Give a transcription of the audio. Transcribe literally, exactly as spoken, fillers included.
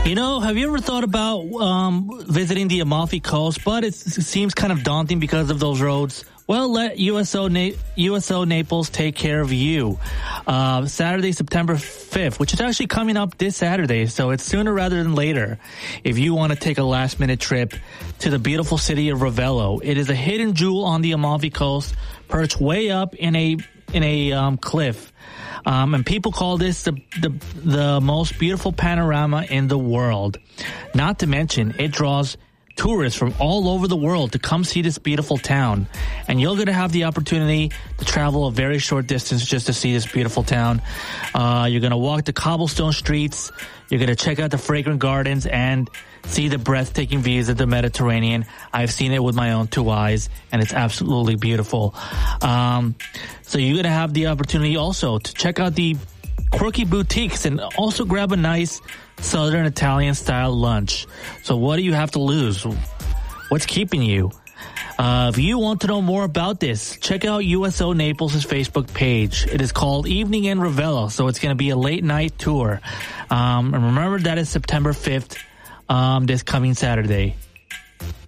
You know, have you ever thought about um, visiting the Amalfi Coast, but it seems kind of daunting because of those roads? Well, let U S O Na- U S O Naples take care of you. Uh, Saturday, September fifth, which is actually coming up this Saturday, so it's sooner rather than later. If you want to take a last-minute trip to the beautiful city of Ravello, it is a hidden jewel on the Amalfi Coast, perched way up in a in a um, cliff. Um, and people call this the, the the most beautiful panorama in the world. Not to mention, it draws tourists from all over the world to come see this beautiful town. And you're going to have the opportunity to travel a very short distance just to see this beautiful town. Uh, you're going to walk the cobblestone streets. You're going to check out the fragrant gardens and see the breathtaking views of the Mediterranean. I've seen it with my own two eyes, and it's absolutely beautiful. Um, so you're going to have the opportunity also to check out the quirky boutiques and also grab a nice Southern Italian style lunch. So what do you have to lose? What's keeping you? Uh, if you want to know more about this, check out U S O Naples' Facebook page. It is called Evening in Ravello, so it's going to be a late night tour. Um, and remember, that is September fifth, um, this coming Saturday.